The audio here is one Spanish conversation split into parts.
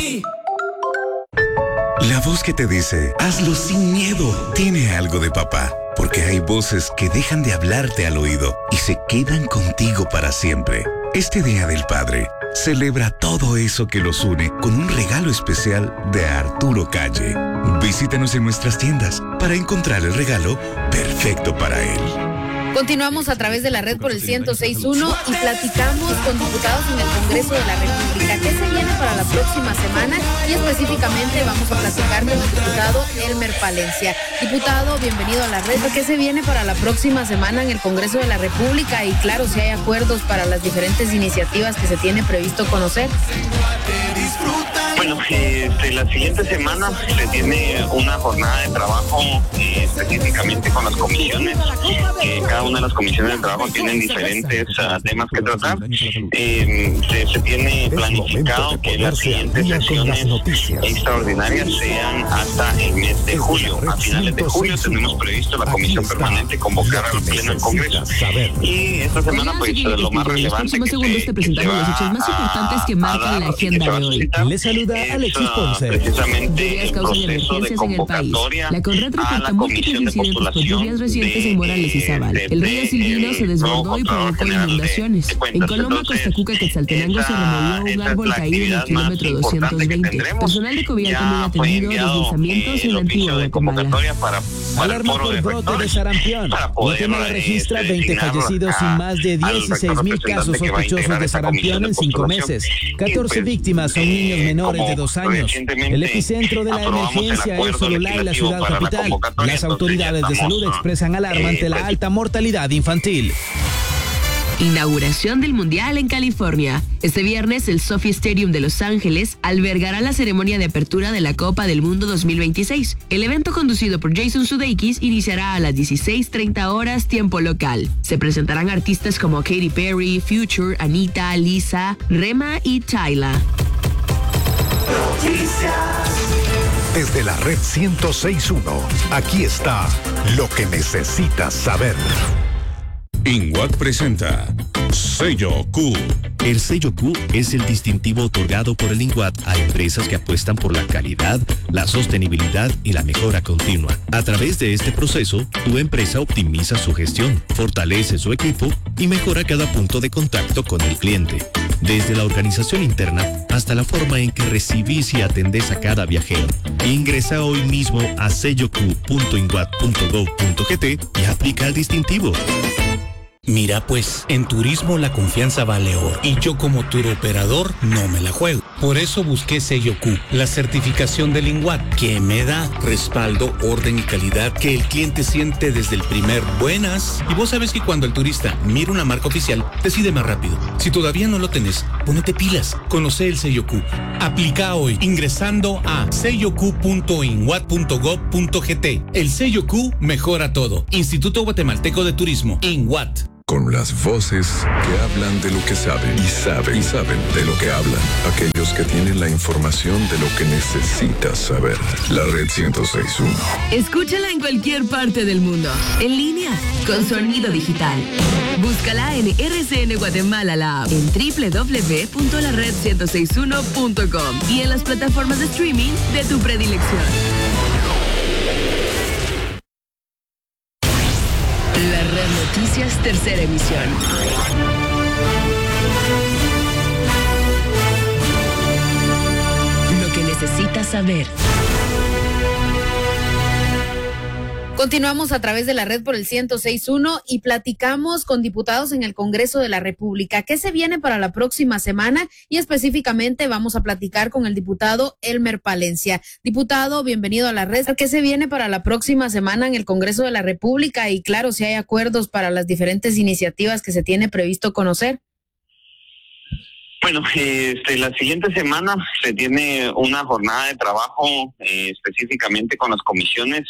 La voz que te dice, hazlo sin miedo, tiene algo de papá. Porque hay voces que dejan de hablarte al oído y se quedan contigo para siempre. Este Día del Padre, celebra todo eso que los une con un regalo especial de Arturo Calle. Visítanos en nuestras tiendas para encontrar el regalo perfecto para él. Continuamos a través de la red por el 106.1 y platicamos con diputados en el Congreso de la República. ¿Qué se viene para la próxima semana? Y específicamente vamos a platicar con el diputado Elmer Palencia. Diputado, bienvenido a la red. ¿Qué se viene para la próxima semana en el Congreso de la República? Y claro, si hay acuerdos para las diferentes iniciativas que se tiene previsto conocer. Bueno, la siguiente semana se tiene una jornada de trabajo específicamente con las comisiones. Cada una de las comisiones de trabajo tienen diferentes temas que tratar. Se tiene planificado que las siguientes sesiones extraordinarias sean hasta el mes de julio. A finales de julio tenemos previsto la comisión permanente convocar al pleno del Congreso. Y esta semana, pues, lo más relevante que se va a dar y que se va a suscitar precisamente el proceso de convocatoria a la comisión de postulación El río Silvino se desbordó y provocó inundaciones. En Coloma, Costacuca, Quetzaltenango se removió un árbol caído en el kilómetro 220. Personal de Covial también ha atendido deslizamientos en la antigua Guatemala. Alarma por brote de sarampión. Guatemala registra 20 fallecidos y más de 16,000 casos sospechosos de sarampión en 5 meses. 14 víctimas son niños menores de 2 años. El epicentro de la emergencia es Sololá y la ciudad capital. Las autoridades de salud expresan alarma ante la alta mortalidad infantil. Inauguración del Mundial en California. Este viernes, el SoFi Stadium de Los Ángeles albergará la ceremonia de apertura de la Copa del Mundo 2026. El evento, conducido por Jason Sudeikis, iniciará a las 16:30 horas tiempo local. Se presentarán artistas como Katy Perry, Future, Anita, Lisa, Rema y Tyla. Desde la red 106.1, aquí está lo que necesitas saber. INWAC presenta Sello Q. El sello Q es el distintivo otorgado por el INWAT a empresas que apuestan por la calidad, la sostenibilidad y la mejora continua. A través de este proceso, tu empresa optimiza su gestión, fortalece su equipo y mejora cada punto de contacto con el cliente. Desde la organización interna hasta la forma en que recibís y atendés a cada viajero. Ingresa hoy mismo a selloq.inwat.gov.gt y aplica el distintivo. Mira, pues, en turismo la confianza vale oro y yo como tour operador no me la juego. Por eso busqué Sello Q, la certificación del INWAT, que me da respaldo, orden y calidad que el cliente siente desde el primer buenas. Y vos sabes que cuando el turista mira una marca oficial, decide más rápido. Si todavía no lo tenés, ponete pilas. Conoce el Sello Q. Aplica hoy ingresando a selloq.inwat.gov.gt. El Sello Q mejora todo. Instituto Guatemalteco de Turismo, INWAT. Con las voces que hablan de lo que saben y saben de lo que hablan. Aquellos que tienen la información de lo que necesitas saber. La red 106.1. Escúchala en cualquier parte del mundo. En línea, con sonido digital. Búscala en RCN Guatemala, la app, en www.lared1061.com y en las plataformas de streaming de tu predilección. La Red Noticias, tercera emisión. Lo que necesitas saber. Continuamos a través de la red por el 106.1 y platicamos con diputados en el Congreso de la República. ¿Qué se viene para la próxima semana? Y específicamente vamos a platicar con el diputado Elmer Palencia. Diputado, bienvenido a la red. ¿Qué se viene para la próxima semana en el Congreso de la República? Y claro, si hay acuerdos para las diferentes iniciativas que se tiene previsto conocer. Bueno, la siguiente semana se tiene una jornada de trabajo específicamente con las comisiones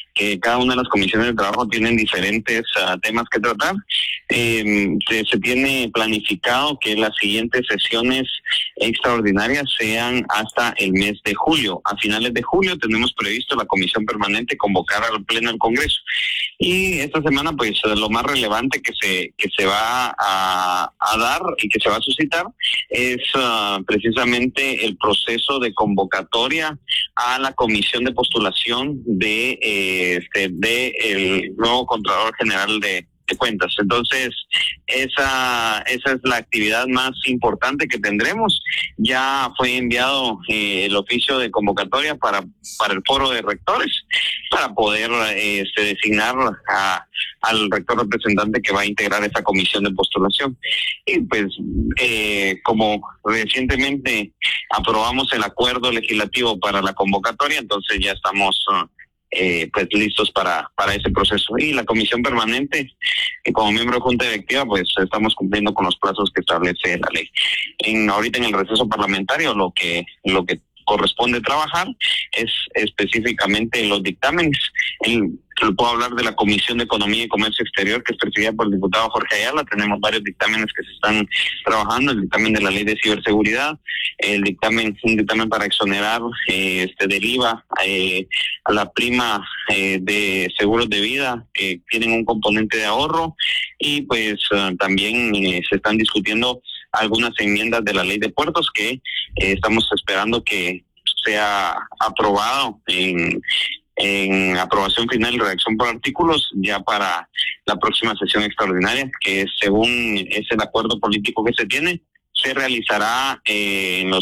que cada una de las comisiones de trabajo tienen diferentes temas que tratar. Se tiene planificado que las siguientes sesiones extraordinarias sean hasta el mes de julio. A finales de julio tenemos previsto la comisión permanente convocar al pleno del Congreso. Y esta semana, pues, lo más relevante que se va a dar y que se va a suscitar es precisamente el proceso de convocatoria a la comisión de postulación de el nuevo Contralor General de Cuentas. Entonces, esa es la actividad más importante que tendremos. Ya fue enviado el oficio de convocatoria para el foro de rectores para poder designar al rector representante que va a integrar esa comisión de postulación. Y pues, como recientemente aprobamos el acuerdo legislativo para la convocatoria, entonces ya estamos pues listos para ese proceso. Y la comisión permanente, como miembro de Junta Directiva, pues estamos cumpliendo con los plazos que establece la ley. Ahorita en el receso parlamentario lo que corresponde trabajar es específicamente los dictámenes. Puedo hablar de la Comisión de Economía y Comercio Exterior, que es presidida por el diputado Jorge Ayala. Tenemos varios dictámenes que se están trabajando: el dictamen de la ley de ciberseguridad, un dictamen para exonerar del IVA a la prima de seguros de vida que tienen un componente de ahorro, y pues también se están discutiendo algunas enmiendas de la ley de puertos que estamos esperando que sea aprobado en aprobación final y redacción por artículos ya para la próxima sesión extraordinaria, que según es el acuerdo político que se tiene, se realizará en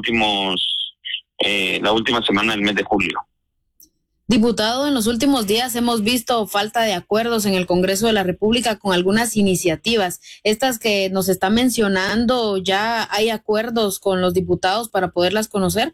la última semana del mes de julio. Diputado, en los últimos días hemos visto falta de acuerdos en el Congreso de la República con algunas iniciativas. Estas que nos está mencionando, ¿ya hay acuerdos con los diputados para poderlas conocer?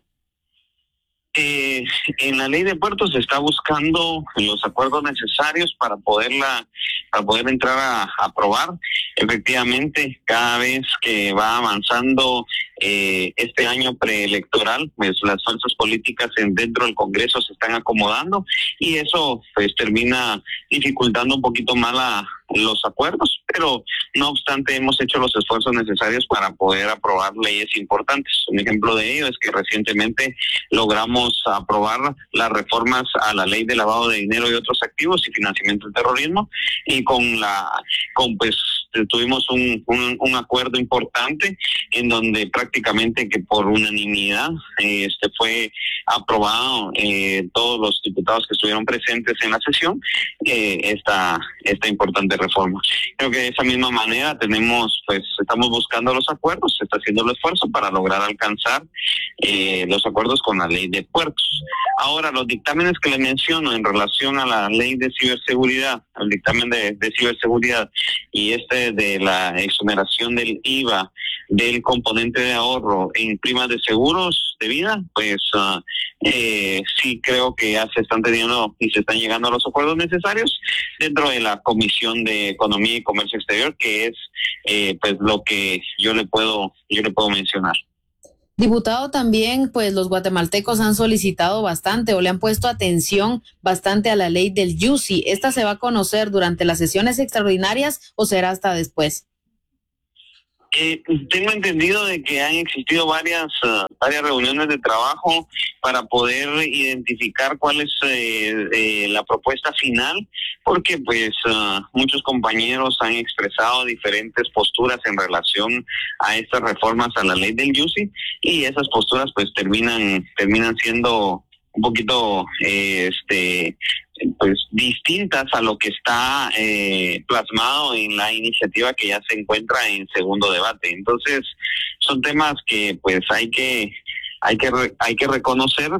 En la ley de puertos se está buscando los acuerdos necesarios para poder entrar a aprobar. Efectivamente, cada vez que va avanzando este año preelectoral, pues las fuerzas políticas dentro del Congreso se están acomodando, y eso pues termina dificultando un poquito más los acuerdos, pero no obstante hemos hecho los esfuerzos necesarios para poder aprobar leyes importantes. Un ejemplo de ello es que recientemente logramos aprobar las reformas a la ley de lavado de dinero y otros activos y financiamiento del terrorismo, y tuvimos un acuerdo importante en donde prácticamente que por unanimidad fue aprobado todos los diputados que estuvieron presentes en la sesión esta importante reforma. Creo que de esa misma manera estamos buscando los acuerdos, se está haciendo el esfuerzo para lograr alcanzar los acuerdos con la ley de puertos. Ahora, los dictámenes que le menciono en relación a la ley de ciberseguridad, el dictamen de ciberseguridad y de la exoneración del IVA del componente de ahorro en primas de seguros de vida, pues sí creo que ya se están teniendo y se están llegando a los acuerdos necesarios dentro de la Comisión de Economía y Comercio Exterior, que es pues lo que yo le puedo mencionar. Diputado, también pues los guatemaltecos han solicitado bastante o le han puesto atención bastante a la ley del YUSI. ¿Esta se va a conocer durante las sesiones extraordinarias o será hasta después? Tengo entendido de que han existido varias reuniones de trabajo para poder identificar cuál es la propuesta final, porque pues muchos compañeros han expresado diferentes posturas en relación a estas reformas a la ley del YUSI, y esas posturas pues terminan siendo un poquito pues distintas a lo que está plasmado en la iniciativa que ya se encuentra en segundo debate. Entonces son temas que pues hay que reconocer